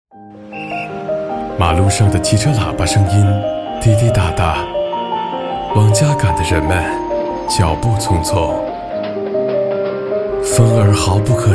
马路上的汽车喇叭声音滴滴答答，往家赶的人们脚步匆匆，风儿毫不可